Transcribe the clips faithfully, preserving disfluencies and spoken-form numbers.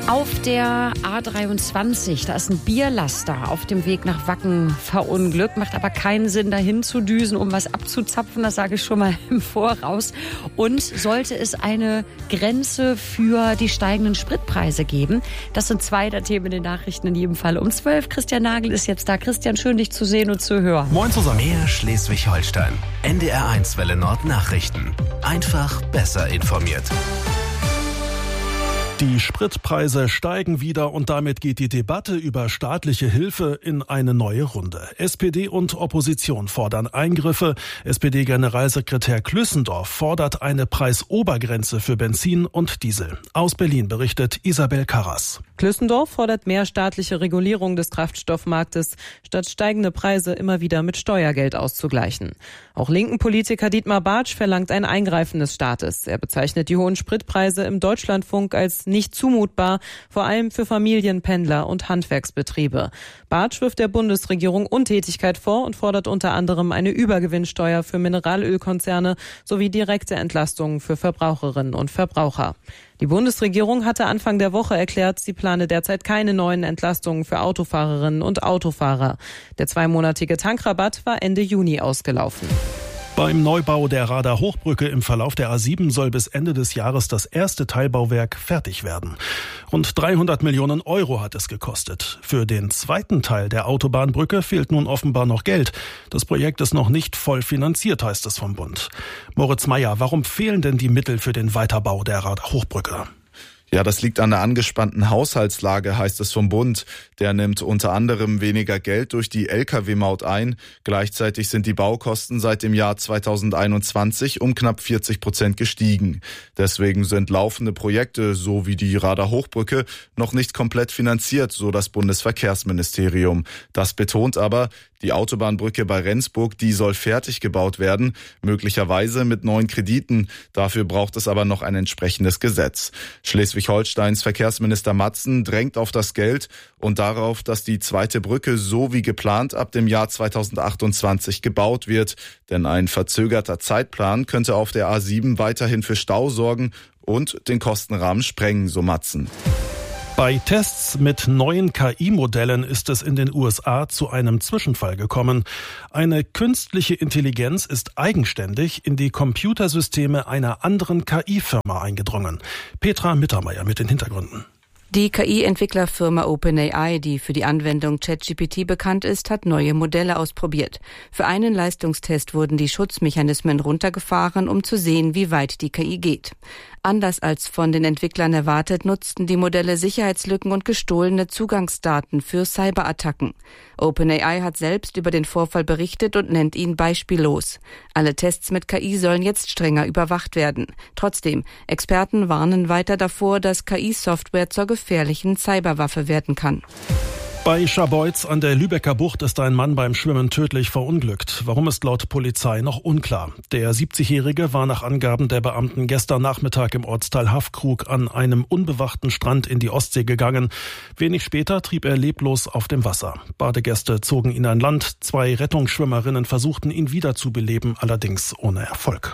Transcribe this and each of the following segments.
Auf der A dreiundzwanzig, da ist ein Bierlaster auf dem Weg nach Wacken verunglückt. Macht aber keinen Sinn, dahin zu düsen, um was abzuzapfen. Das sage ich schon mal im Voraus. Und sollte es eine Grenze für die steigenden Spritpreise geben? Das sind zwei der Themen in den Nachrichten in jedem Fall. Um zwölf. Christian Nagel ist jetzt da. Christian, schön, dich zu sehen und zu hören. Moin zusammen. Mehr Schleswig-Holstein. N D R eins Welle Nord Nachrichten. Einfach besser informiert. Die Spritpreise steigen wieder und damit geht die Debatte über staatliche Hilfe in eine neue Runde. S P D und Opposition fordern Eingriffe. S P D-Generalsekretär Klüssendorf fordert eine Preisobergrenze für Benzin und Diesel. Aus Berlin berichtet Isabel Karras. Klüssendorf fordert mehr staatliche Regulierung des Kraftstoffmarktes, statt steigende Preise immer wieder mit Steuergeld auszugleichen. Auch linken Politiker Dietmar Bartsch verlangt ein Eingreifen des Staates. Er bezeichnet die hohen Spritpreise im Deutschlandfunk als nicht zumutbar, vor allem für Familien, Pendler und Handwerksbetriebe. Bartsch wirft der Bundesregierung Untätigkeit vor und fordert unter anderem eine Übergewinnsteuer für Mineralölkonzerne sowie direkte Entlastungen für Verbraucherinnen und Verbraucher. Die Bundesregierung hatte Anfang der Woche erklärt, sie plane derzeit keine neuen Entlastungen für Autofahrerinnen und Autofahrer. Der zweimonatige Tankrabatt war Ende Juni ausgelaufen. Beim Neubau der Rader Hochbrücke im Verlauf der A sieben soll bis Ende des Jahres das erste Teilbauwerk fertig werden. Rund dreihundert Millionen Euro hat es gekostet. Für den zweiten Teil der Autobahnbrücke fehlt nun offenbar noch Geld. Das Projekt ist noch nicht voll finanziert, heißt es vom Bund. Moritz Meyer, warum fehlen denn die Mittel für den Weiterbau der Rader Hochbrücke? Ja, das liegt an der angespannten Haushaltslage, heißt es vom Bund. Der nimmt unter anderem weniger Geld durch die L K W-Maut ein. Gleichzeitig sind die Baukosten seit dem Jahr zweitausendeinundzwanzig um knapp vierzig Prozent gestiegen. Deswegen sind laufende Projekte, so wie die Rader Hochbrücke, noch nicht komplett finanziert, so das Bundesverkehrsministerium. Das betont aber, die Autobahnbrücke bei Rendsburg, die soll fertig gebaut werden, möglicherweise mit neuen Krediten. Dafür braucht es aber noch ein entsprechendes Gesetz. Schleswig-Holsteins Verkehrsminister Matzen drängt auf das Geld und darauf, dass die zweite Brücke so wie geplant ab dem Jahr zweitausendachtundzwanzig gebaut wird. Denn ein verzögerter Zeitplan könnte auf der A sieben weiterhin für Stau sorgen und den Kostenrahmen sprengen, so Matzen. Bei Tests mit neuen K I-Modellen ist es in den U S A zu einem Zwischenfall gekommen. Eine künstliche Intelligenz ist eigenständig in die Computersysteme einer anderen K I-Firma eingedrungen. Petra Mittermeier mit den Hintergründen. Die K I-Entwicklerfirma OpenAI, die für die Anwendung ChatGPT bekannt ist, hat neue Modelle ausprobiert. Für einen Leistungstest wurden die Schutzmechanismen runtergefahren, um zu sehen, wie weit die K I geht. Anders als von den Entwicklern erwartet, nutzten die Modelle Sicherheitslücken und gestohlene Zugangsdaten für Cyberattacken. OpenAI hat selbst über den Vorfall berichtet und nennt ihn beispiellos. Alle Tests mit K I sollen jetzt strenger überwacht werden. Trotzdem, Experten warnen weiter davor, dass K I-Software zur gefährlichen Cyberwaffe werden kann. Bei Scharbeutz an der Lübecker Bucht ist ein Mann beim Schwimmen tödlich verunglückt. Warum ist laut Polizei noch unklar. Der siebzigjährige war nach Angaben der Beamten gestern Nachmittag im Ortsteil Haffkrug an einem unbewachten Strand in die Ostsee gegangen. Wenig später trieb er leblos auf dem Wasser. Badegäste zogen ihn an Land. Zwei Rettungsschwimmerinnen versuchten ihn wiederzubeleben, allerdings ohne Erfolg.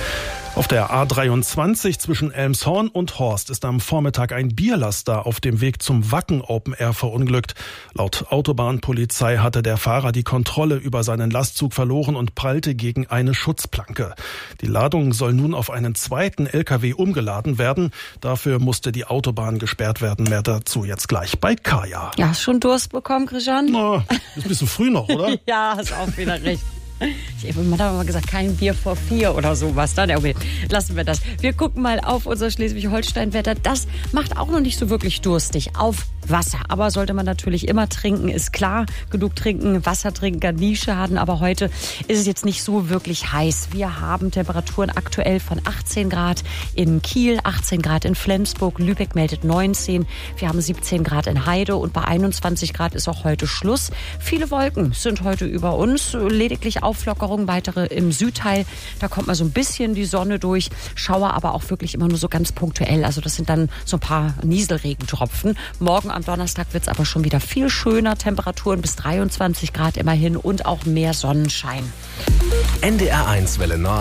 Auf der A dreiundzwanzig zwischen Elmshorn und Horst ist am Vormittag ein Bierlaster auf dem Weg zum Wacken Open Air verunglückt. Laut Autobahnpolizei hatte der Fahrer die Kontrolle über seinen Lastzug verloren und prallte gegen eine Schutzplanke. Die Ladung soll nun auf einen zweiten L K W umgeladen werden. Dafür musste die Autobahn gesperrt werden. Mehr dazu jetzt gleich bei Kaya. Ja, hast schon Durst bekommen, Christian? Na, ist ein bisschen früh noch, oder? Ja, hast auch wieder recht. Ich habe mal gesagt, kein Bier vor vier oder sowas. Dann, okay, lassen wir das. Wir gucken mal auf unser Schleswig-Holstein-Wetter. Das macht auch noch nicht so wirklich durstig. Auf Wasser. Aber sollte man natürlich immer trinken, ist klar. Genug trinken, Wasser trinken kann nie schaden. Aber heute ist es jetzt nicht so wirklich heiß. Wir haben Temperaturen aktuell von achtzehn Grad in Kiel, achtzehn Grad in Flensburg. Lübeck meldet neunzehn. Wir haben siebzehn Grad in Heide. Und bei einundzwanzig Grad ist auch heute Schluss. Viele Wolken sind heute über uns. Lediglich Auflockerung, weitere im Südteil. Da kommt mal so ein bisschen die Sonne durch. Schauer aber auch wirklich immer nur so ganz punktuell. Also das sind dann so ein paar Nieselregentropfen. Morgen am Donnerstag wird es aber schon wieder viel schöner. Temperaturen bis dreiundzwanzig Grad immerhin und auch mehr Sonnenschein. N D R eins Welle Nord.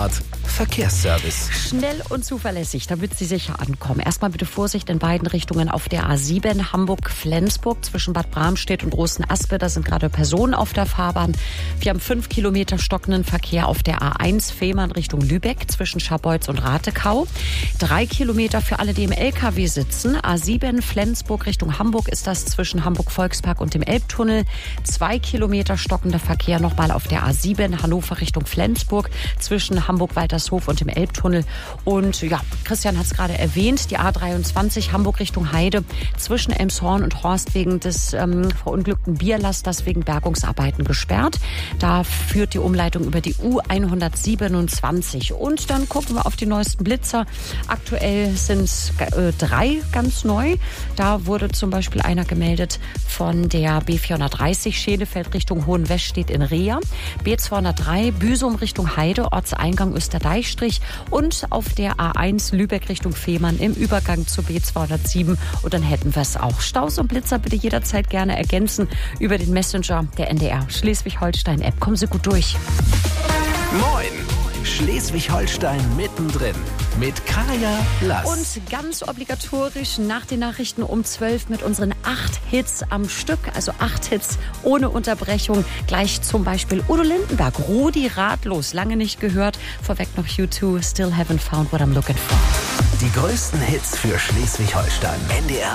Verkehrsservice. Schnell und zuverlässig, damit Sie sicher ankommen. Erstmal bitte Vorsicht in beiden Richtungen auf der A sieben Hamburg-Flensburg zwischen Bad Bramstedt und Großenaspe. Da sind gerade Personen auf der Fahrbahn. Wir haben fünf Kilometer stockenden Verkehr auf der A eins Fehmarn Richtung Lübeck zwischen Scharbeutz und Ratekau. Drei Kilometer für alle, die im L K W sitzen. A sieben Flensburg Richtung Hamburg ist das zwischen Hamburg-Volkspark und dem Elbtunnel. Zwei Kilometer stockender Verkehr nochmal auf der A sieben Hannover Richtung Flensburg zwischen Hamburg-Waltershof und dem Elbtunnel. Und ja, Christian hat es gerade erwähnt, die A dreiundzwanzig Hamburg Richtung Heide zwischen Elmshorn und Horst wegen des ähm, verunglückten Bierlasters wegen Bergungsarbeiten gesperrt. Da führt die Umleitung über die U hundertsiebenundzwanzig. Und dann gucken wir auf die neuesten Blitzer. Aktuell sind es äh, drei ganz neu. Da wurde zum Beispiel einer gemeldet von der B vierhundertdreißig Schenefeld Richtung Hohenwestedt in Reha. B zweihundertdrei Büsum Richtung Heide, Ortseingang Österdeichstrich und auf der A eins Lübeck Richtung Fehmarn im Übergang zur B zweihundertsieben. Und dann hätten wir es auch. Staus und Blitzer bitte jederzeit gerne ergänzen über den Messenger der N D R Schleswig-Holstein-App. Kommen Sie gut durch. Moin! Schleswig-Holstein mittendrin mit Kaya Lass. Und ganz obligatorisch nach den Nachrichten um zwölf mit unseren acht Hits am Stück, also acht Hits ohne Unterbrechung. Gleich zum Beispiel Udo Lindenberg, Rudi Ratlos, lange nicht gehört. Vorweg noch U zwei, Still Haven't Found What I'm Looking For. Die größten Hits für Schleswig-Holstein. N D R